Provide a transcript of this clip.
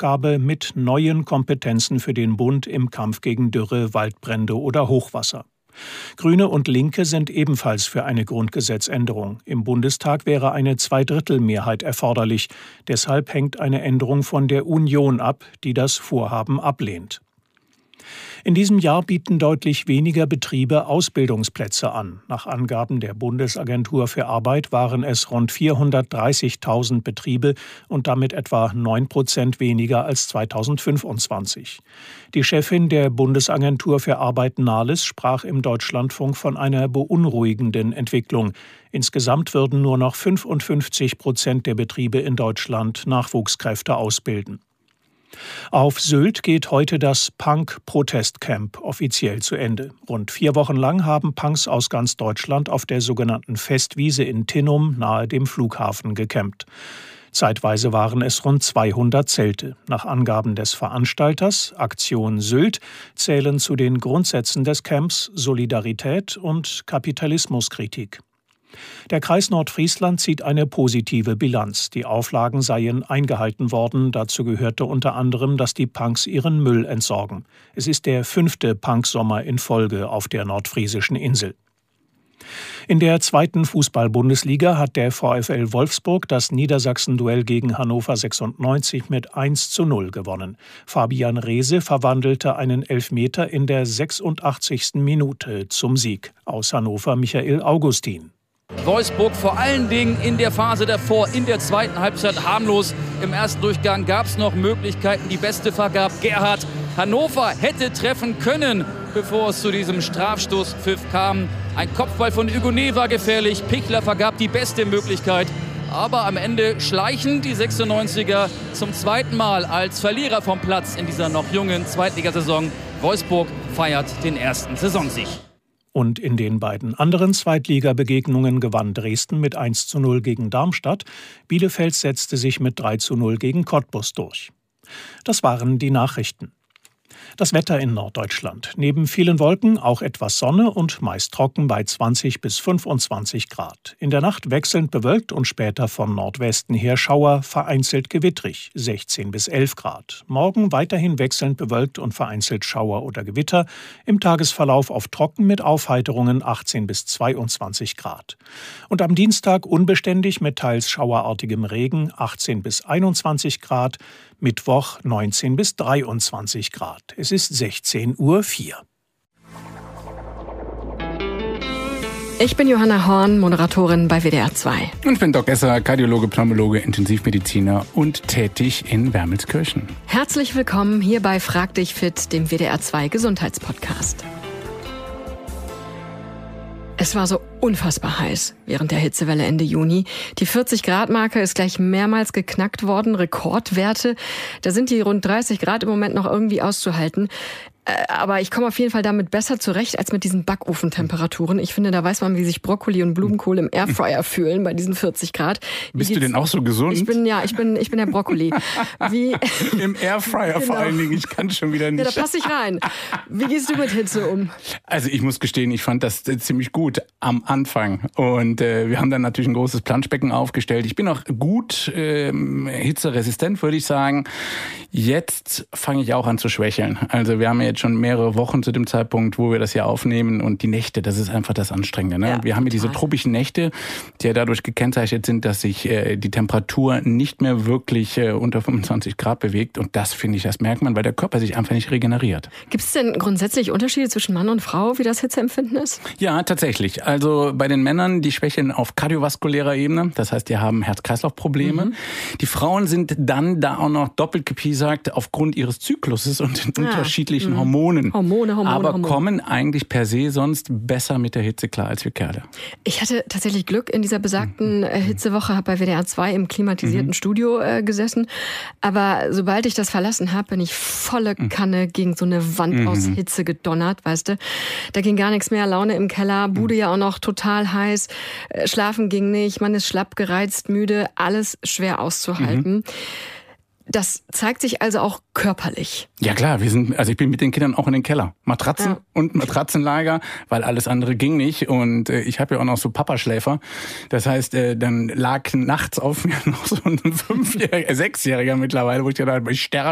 Aufgabe mit neuen Kompetenzen für den Bund im Kampf gegen Dürre, Waldbrände oder Hochwasser. Grüne und Linke sind ebenfalls für eine Grundgesetzänderung. Im Bundestag wäre eine Zweidrittelmehrheit erforderlich. Deshalb hängt eine Änderung von der Union ab, die das Vorhaben ablehnt. In diesem Jahr bieten deutlich weniger Betriebe Ausbildungsplätze an. Nach Angaben der Bundesagentur für Arbeit waren es rund 430.000 Betriebe und damit etwa 9% weniger als 2025. Die Chefin der Bundesagentur für Arbeit Nahles sprach im Deutschlandfunk von einer beunruhigenden Entwicklung. Insgesamt würden nur noch 55% der Betriebe in Deutschland Nachwuchskräfte ausbilden. Auf Sylt geht heute das Punk-Protestcamp offiziell zu Ende. Rund 4 Wochen lang haben Punks aus ganz Deutschland auf der sogenannten Festwiese in Tinnum nahe dem Flughafen gecampt. Zeitweise waren es rund 200 Zelte. Nach Angaben des Veranstalters, Aktion Sylt, zählen zu den Grundsätzen des Camps Solidarität und Kapitalismuskritik. Der Kreis Nordfriesland zieht eine positive Bilanz. Die Auflagen seien eingehalten worden. Dazu gehörte unter anderem, dass die Punks ihren Müll entsorgen. Es ist der 5. Punksommer in Folge auf der nordfriesischen Insel. In der 2. Fußball-Bundesliga hat der VfL Wolfsburg das Niedersachsen-Duell gegen Hannover 96 mit 1:0 gewonnen. Fabian Reese verwandelte einen Elfmeter in der 86. Minute zum Sieg. Aus Hannover Michael Augustin. Wolfsburg vor allen Dingen in der Phase davor, in der zweiten Halbzeit harmlos. Im ersten Durchgang gab es noch Möglichkeiten, die beste vergab Gerhard. Hannover hätte treffen können, bevor es zu diesem Strafstoßpfiff kam. Ein Kopfball von Hugonet war gefährlich, Pichler vergab die beste Möglichkeit. Aber am Ende schleichen die 96er zum zweiten Mal als Verlierer vom Platz in dieser noch jungen Zweitligasaison. Wolfsburg feiert den ersten Saisonsieg. Und in den beiden anderen Zweitligabegegnungen gewann Dresden mit 1:0 gegen Darmstadt. Bielefeld setzte sich mit 3:0 gegen Cottbus durch. Das waren die Nachrichten. Das Wetter in Norddeutschland. Neben vielen Wolken auch etwas Sonne und meist trocken bei 20 bis 25 Grad. In der Nacht wechselnd bewölkt und später von Nordwesten her Schauer, vereinzelt gewittrig, 16 bis 11 Grad. Morgen weiterhin wechselnd bewölkt und vereinzelt Schauer oder Gewitter. Im Tagesverlauf auf trocken mit Aufheiterungen 18 bis 22 Grad. Und am Dienstag unbeständig mit teils schauerartigem Regen 18 bis 21 Grad. Mittwoch 19 bis 23 Grad. Es ist 16:04 Uhr. Ich bin Johanna Horn, Moderatorin bei WDR 2. Und ich bin Doc Esser, Kardiologe, Pneumologe, Intensivmediziner und tätig in Wermelskirchen. Herzlich willkommen hier bei Frag dich fit, dem WDR 2 Gesundheitspodcast. Es war so unfassbar heiß während der Hitzewelle Ende Juni. Die 40-Grad-Marke ist gleich mehrmals geknackt worden, Rekordwerte. Da sind die rund 30 Grad im Moment noch irgendwie auszuhalten. Aber ich komme auf jeden Fall damit besser zurecht als mit diesen Backofentemperaturen. Ich finde, da weiß man, wie sich Brokkoli und Blumenkohl im Airfryer fühlen bei diesen 40 Grad. Bist du denn auch so gesund? Ich bin der Brokkoli. Im Airfryer genau. Vor allen Dingen, ich kann schon wieder nicht. Ja, da passe ich rein. Wie gehst du mit Hitze um? Also ich muss gestehen, ich fand das ziemlich gut am Anfang. Und wir haben dann natürlich ein großes Planschbecken aufgestellt. Ich bin auch gut hitzeresistent, würde ich sagen. Jetzt fange ich auch an zu schwächeln. Also wir haben jetzt schon mehrere Wochen zu dem Zeitpunkt, wo wir das hier aufnehmen, und die Nächte, das ist einfach das Anstrengende. Ne? Ja, wir haben hier diese tropischen Nächte, die ja dadurch gekennzeichnet sind, dass sich die Temperatur nicht mehr wirklich unter 25 Grad bewegt, und das finde ich, das merkt man, weil der Körper sich einfach nicht regeneriert. Gibt es denn grundsätzlich Unterschiede zwischen Mann und Frau, wie das Hitzeempfinden ist? Ja, tatsächlich. Also bei den Männern, die schwächeln auf kardiovaskulärer Ebene, das heißt, die haben Herz-Kreislauf-Probleme. Mhm. Die Frauen sind dann da auch noch doppelt gepiesackt aufgrund ihres Zykluses und den unterschiedlichen Hormonen, aber kommen eigentlich per se sonst besser mit der Hitze klar als wir Kerle. Ich hatte tatsächlich Glück in dieser besagten Hitzewoche, habe bei WDR 2 im klimatisierten Studio gesessen, aber sobald ich das verlassen habe, bin ich volle Kanne gegen so eine Wand aus Hitze gedonnert, weißt du. Da ging gar nichts mehr, Laune im Keller, Bude ja auch noch total heiß, schlafen ging nicht, man ist schlapp, gereizt, müde, alles schwer auszuhalten. Das zeigt sich also auch körperlich. Ja klar, ich bin mit den Kindern auch in den Keller. Matratzen und Matratzenlager, weil alles andere ging nicht. Und ich habe ja auch noch so Papaschläfer. Das heißt, dann lag nachts auf mir noch so ein 6-Jähriger mittlerweile, wo ich gedacht habe, ich sterbe